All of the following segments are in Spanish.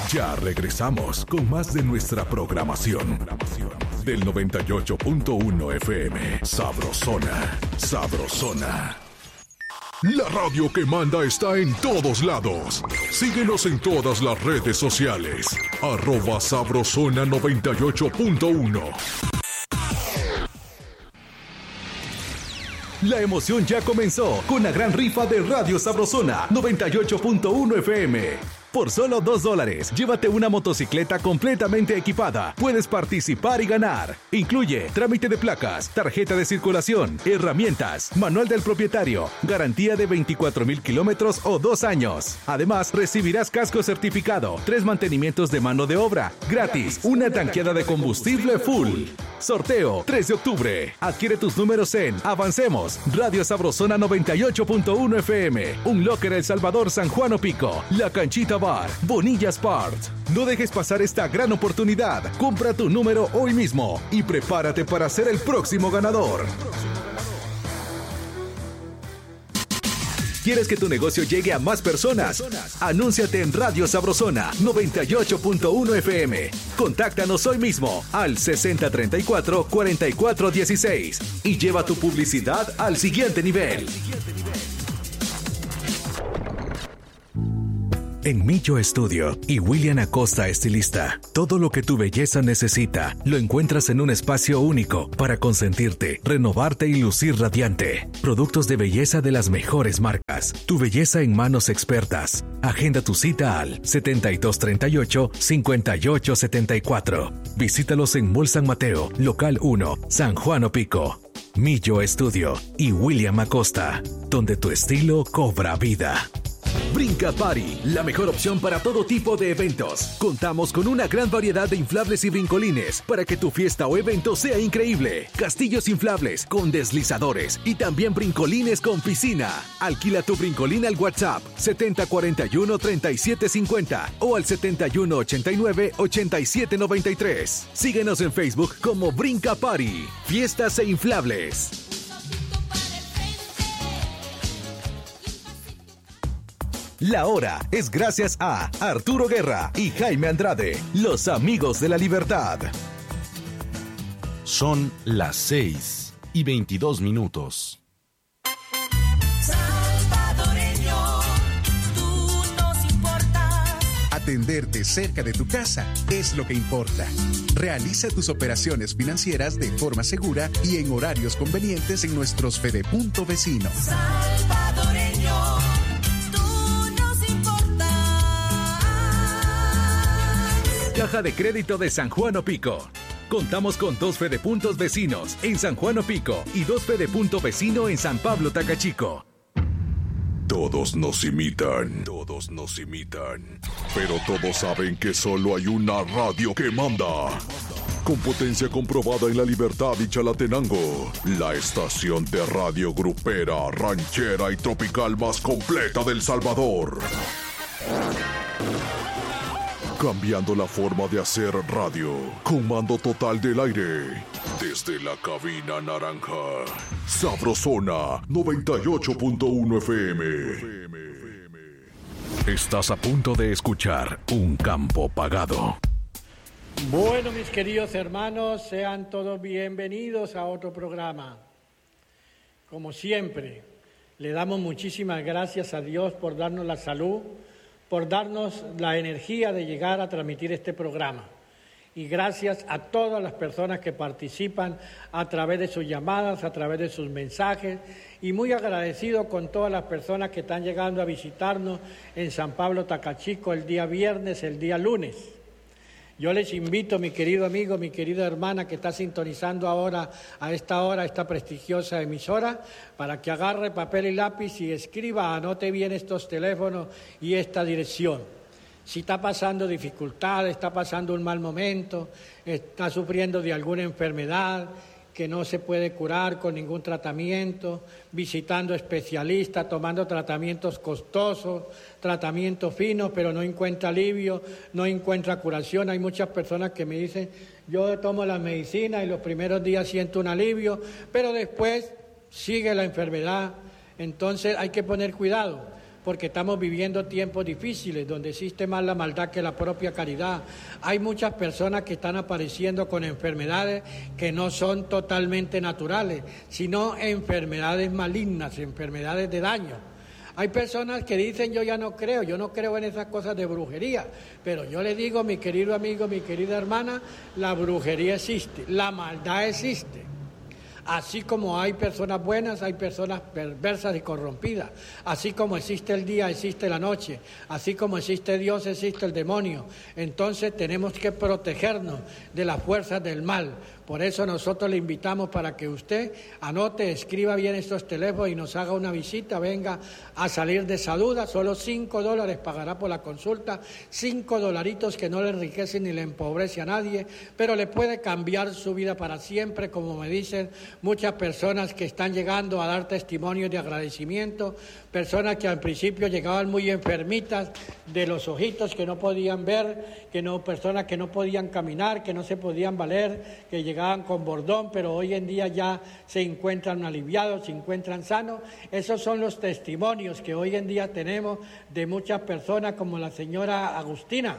Ya regresamos con más de nuestra programación. Del 98.1 FM, Sabrosona, Sabrosona. La radio que manda está en todos lados. Síguenos en todas las redes sociales. @Sabrosona98.1. La emoción ya comenzó con la gran rifa de Radio Sabrosona 98.1 FM. Por solo $2, llévate una motocicleta completamente equipada. Puedes participar y ganar. Incluye trámite de placas, tarjeta de circulación, herramientas, manual del propietario, garantía de 24,000 kilómetros o 2 años. Además, recibirás casco certificado, 3 mantenimientos de mano de obra, gratis, una tanqueada de combustible full. Sorteo 3 de octubre. Adquiere tus números en Avancemos, Radio Sabrosona 98.1 FM, Un Locker El Salvador, San Juan Opico, La Canchita Bar, Bonilla Sport. No dejes pasar esta gran oportunidad. Compra tu número hoy mismo y prepárate para ser el próximo ganador. ¿Quieres que tu negocio llegue a más personas? Anúnciate en Radio Sabrosona 98.1 FM. Contáctanos hoy mismo al 6034-4416 y lleva tu publicidad al siguiente nivel. En Millo Estudio y William Acosta Estilista, todo lo que tu belleza necesita lo encuentras en un espacio único para consentirte, renovarte y lucir radiante. Productos de belleza de las mejores marcas. Tu belleza en manos expertas. Agenda tu cita al 7238-5874. Visítalos en Mall San Mateo, Local 1, San Juan Opico. Millo Estudio y William Acosta, donde tu estilo cobra vida. Brinca Party, la mejor opción para todo tipo de eventos. Contamos con una gran variedad de inflables y brincolines para que tu fiesta o evento sea increíble. Castillos inflables con deslizadores y también brincolines con piscina. Alquila tu brincolín al WhatsApp 7041-3750 o al 7189-8793. Síguenos en Facebook como Brinca Party, fiestas e inflables. La hora es gracias a Arturo Guerra y Jaime Andrade, los amigos de la libertad. Son las 6:22. Salvadoreño, tú nos importas. Atenderte cerca de tu casa es lo que importa. Realiza tus operaciones financieras de forma segura y en horarios convenientes en nuestros Fedepunto vecinos. Salvadoreño, Caja de Crédito de San Juan Opico. Contamos con 2 Fedepuntos vecinos en San Juan Opico y 2 Fedepunto vecino en San Pablo Tacachico. Todos nos imitan, pero todos saben que solo hay una radio que manda. Con potencia comprobada en La Libertad y Chalatenango, la estación de radio grupera, ranchera y tropical más completa del Salvador. Cambiando la forma de hacer radio, con mando total del aire, desde la cabina naranja, Sabrosona 98.1 FM. Estás a punto de escuchar Un Campo Pagado. Bueno, mis queridos hermanos, sean todos bienvenidos a otro programa. Como siempre, le damos muchísimas gracias a Dios por darnos la salud, por darnos la energía de llegar a transmitir este programa. Y gracias a todas las personas que participan a través de sus llamadas, a través de sus mensajes, y muy agradecido con todas las personas que están llegando a visitarnos en San Pablo Tacachico el día viernes, el día lunes. Yo les invito, mi querido amigo, mi querida hermana que está sintonizando ahora a esta hora esta prestigiosa emisora, para que agarre papel y lápiz y escriba, anote bien estos teléfonos y esta dirección. Si está pasando dificultad, está pasando un mal momento, está sufriendo de alguna enfermedad que no se puede curar con ningún tratamiento, visitando especialistas, tomando tratamientos costosos, tratamientos finos, pero no encuentra alivio, no encuentra curación. Hay muchas personas que me dicen, yo tomo la medicina y los primeros días siento un alivio, pero después sigue la enfermedad. Entonces hay que poner cuidado, porque estamos viviendo tiempos difíciles, donde existe más la maldad que la propia caridad. Hay muchas personas que están apareciendo con enfermedades que no son totalmente naturales, sino enfermedades malignas, enfermedades de daño. Hay personas que dicen, yo no creo en esas cosas de brujería, pero yo le digo, mi querido amigo, mi querida hermana, la brujería existe, la maldad existe. Así como hay personas buenas, hay personas perversas y corrompidas. Así como existe el día, existe la noche. Así como existe Dios, existe el demonio. Entonces tenemos que protegernos de las fuerzas del mal. Por eso nosotros le invitamos para que usted anote, escriba bien estos teléfonos y nos haga una visita, venga a salir de esa duda. Solo $5 pagará por la consulta, $5 que no le enriquece ni le empobrece a nadie, pero le puede cambiar su vida para siempre, como me dicen muchas personas que están llegando a dar testimonios de agradecimiento, personas que al principio llegaban muy enfermitas de los ojitos, que no podían ver, personas que no podían caminar, que no se podían valer, que llegaban con bordón, pero hoy en día ya se encuentran aliviados, se encuentran sanos. Esos son los testimonios que hoy en día tenemos de muchas personas, como la señora Agustina.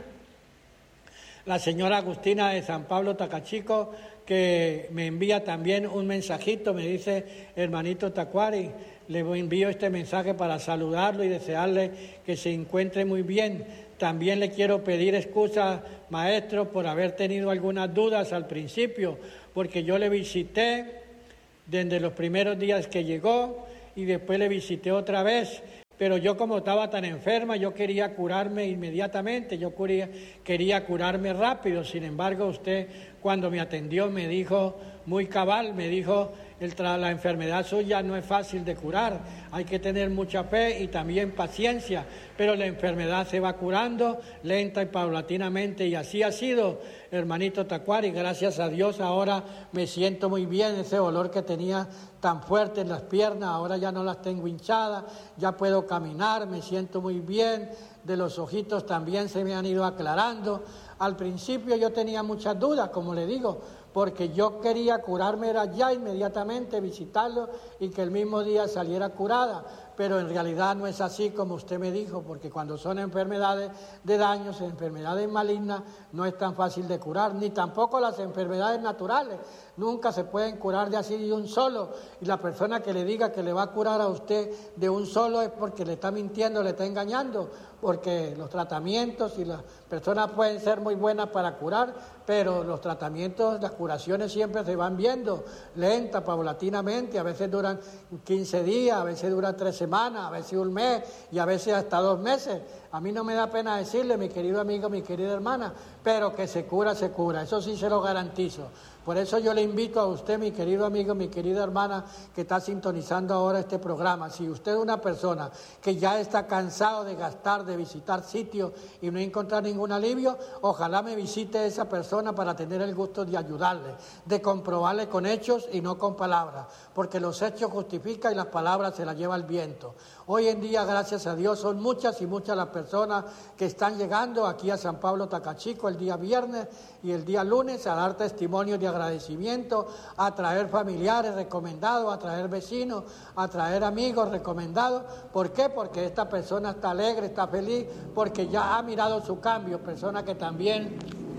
La señora Agustina de San Pablo Tacachico, que me envía también un mensajito, me dice, hermanito Tacuari, le envío este mensaje para saludarlo y desearle que se encuentre muy bien. También le quiero pedir excusa, maestro, por haber tenido algunas dudas al principio, porque yo le visité desde los primeros días que llegó y después le visité otra vez. Pero yo, como estaba tan enferma, yo quería curarme inmediatamente, yo quería curarme rápido. Sin embargo, usted cuando me atendió me dijo muy cabal, me dijo, la enfermedad suya no es fácil de curar, hay que tener mucha fe y también paciencia, pero la enfermedad se va curando lenta y paulatinamente, y así ha sido, hermanito Tacuari. Gracias a Dios ahora me siento muy bien. Ese dolor que tenía tan fuerte en las piernas, ahora ya no las tengo hinchadas, ya puedo caminar, me siento muy bien, de los ojitos también se me han ido aclarando. Al principio yo tenía muchas dudas, como le digo, porque yo quería curarme era ya inmediatamente, visitarlo y que el mismo día saliera curada, pero en realidad no es así como usted me dijo, porque cuando son enfermedades de daños, enfermedades malignas, no es tan fácil de curar, ni tampoco las enfermedades naturales, nunca se pueden curar de así de un solo, y la persona que le diga que le va a curar a usted de un solo es porque le está mintiendo, le está engañando, porque los tratamientos y las personas pueden ser muy buenas para curar, pero los tratamientos, las curaciones siempre se van viendo, lenta, paulatinamente, a veces duran 15 días, a veces duran 3 semanas, a veces un mes y a veces hasta 2 meses. A mí no me da pena decirle, mi querido amigo, mi querida hermana, pero que se cura, eso sí se lo garantizo. Por eso yo le invito a usted, mi querido amigo, mi querida hermana, que está sintonizando ahora este programa. Si usted es una persona que ya está cansado de gastar, de visitar sitios y no encontrar ningún alivio, ojalá me visite esa persona para tener el gusto de ayudarle, de comprobarle con hechos y no con palabras, porque los hechos justifican y las palabras se las lleva el viento. Hoy en día, gracias a Dios, son muchas y muchas las personas que están llegando aquí a San Pablo Tacachico el día viernes y el día lunes a dar testimonios de agradecimiento, a traer familiares recomendados, a traer vecinos, a traer amigos recomendados. ¿Por qué? Porque esta persona está alegre, está feliz, porque ya ha mirado su cambio. Personas que también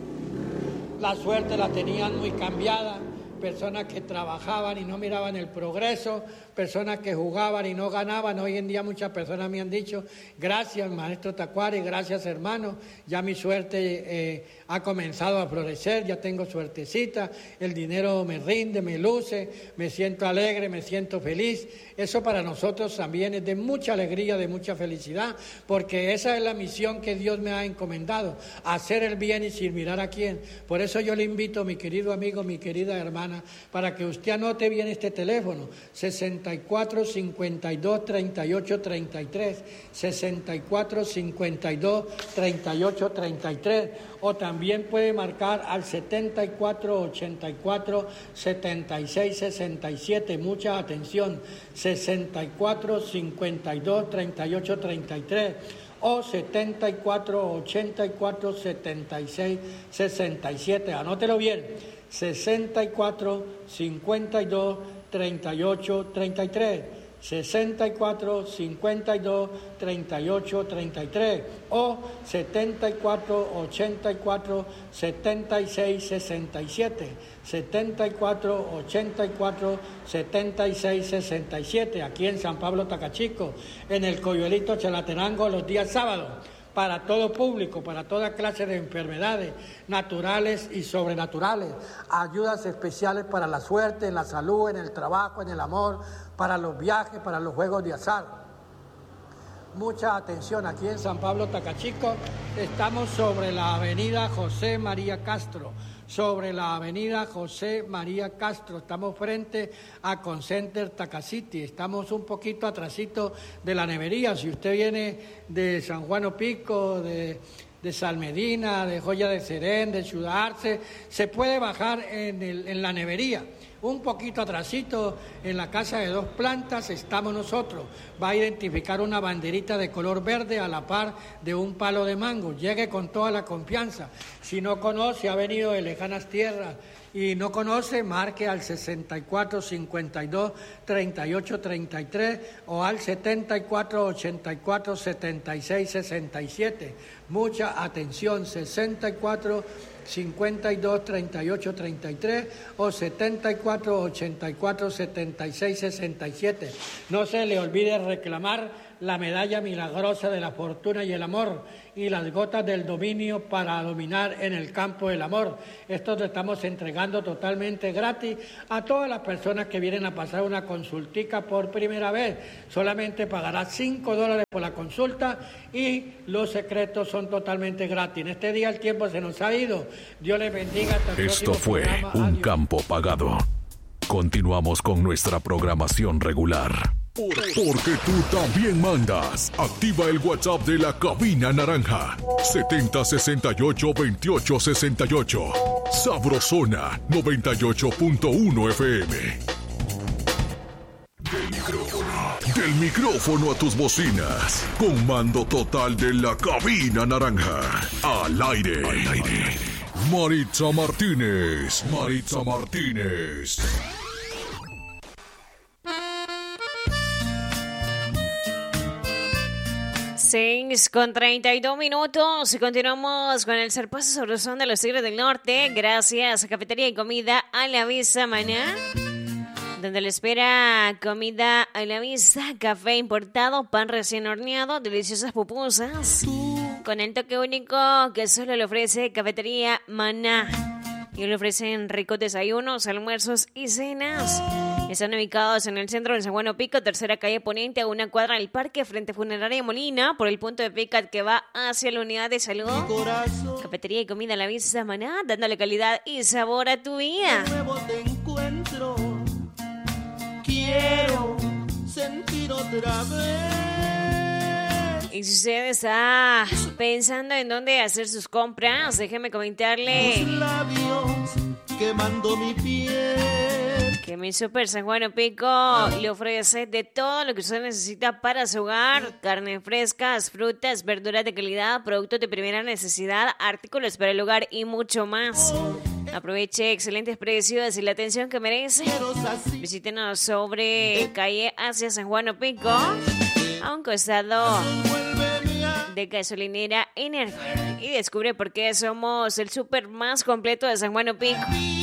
la suerte la tenían muy cambiada, personas que trabajaban y no miraban el progreso, personas que jugaban y no ganaban. Hoy en día muchas personas me han dicho, gracias maestro Tacuari, gracias hermano, ya mi suerte ha comenzado a florecer, ya tengo suertecita, el dinero me rinde, me luce, me siento alegre, me siento feliz. Eso para nosotros también es de mucha alegría, de mucha felicidad, porque esa es la misión que Dios me ha encomendado, hacer el bien y sin mirar a quién. Por eso yo le invito, mi querido amigo, mi querida hermana, para que usted anote bien este teléfono, 64 52 38 33, 64 52 38 33, o también puede marcar al 74 84 76 67, mucha atención, 64 52 38 33, o 74 84 76 67, anótelo bien, 64 52 38 33, 64 52 38 33 o 74 84 76 67, 74 84 76 67, aquí en San Pablo Tacachico, en el Coyuelito Chalatenango, los días sábados, para todo público, para toda clase de enfermedades naturales y sobrenaturales, ayudas especiales para la suerte, en la salud, en el trabajo, en el amor, para los viajes, para los juegos de azar. Mucha atención, aquí en San Pablo Tacachico estamos sobre la avenida José María Castro, estamos frente a Concenter Tacacity, estamos un poquito atrasito de la nevería. Si usted viene de San Juan Opico, de Salmedina, de Joya de Serén, de Ciudad Arce, se puede bajar en la nevería. Un poquito atrasito, en la casa de 2 plantas, estamos nosotros. Va a identificar una banderita de color verde a la par de un palo de mango. Llegue con toda la confianza. Si no conoce, ha venido de lejanas tierras y no conoce, marque al 64 52 38 33 o al 74 84 76 67. Mucha atención, 64 52 38 33 o 74 84 76 67. No se le olvide reclamar la medalla milagrosa de la fortuna y el amor y las gotas del dominio para dominar en el campo del amor. Esto lo estamos entregando totalmente gratis a todas las personas que vienen a pasar una consultica por primera vez. Solamente pagará $5 por la consulta y los secretos son totalmente gratis. En este día el tiempo se nos ha ido. Dios les bendiga. Hasta el Esto próximo fue programa. un Adiós. campo pagado. Continuamos con nuestra programación regular. Porque tú también mandas. Activa el WhatsApp de la Cabina Naranja. 7068-2868. Sabrosona 98.1 FM. Del micrófono a tus bocinas. Con mando total de la Cabina Naranja. Al aire. Maritza Martínez. 6:32 y continuamos con el zarpazo sabrosón de los Tigres del Norte. Gracias a Cafetería y Comida a la Vista Maná, donde le espera comida a la vista, café importado, pan recién horneado, deliciosas pupusas, con el toque único que solo le ofrece Cafetería Maná. Y le ofrecen ricos desayunos, almuerzos y cenas. Están ubicados en el centro de San Juan Opico, tercera calle Poniente, a 1 cuadra del parque, frente a Funeraria Molina, por el punto de pick-up que va hacia la unidad de salud. Cafetería y comida a la vista Maná, dándole calidad y sabor a tu vida. Nuevo te encuentro, quiero sentir otra vez. Y si usted está pensando en dónde hacer sus compras, déjeme comentarle Tus labios quemando mi piel. que mi Super San Juan Opico le ofrece de todo lo que usted necesita para su hogar: carne frescas, frutas, verduras de calidad, productos de primera necesidad, artículos para el hogar y mucho más. Aproveche excelentes precios y la atención que merece. Visítenos sobre calle hacia San Juan Opico, a un costado de gasolinera Energol, y descubre por qué somos el súper más completo de San Juan Opico.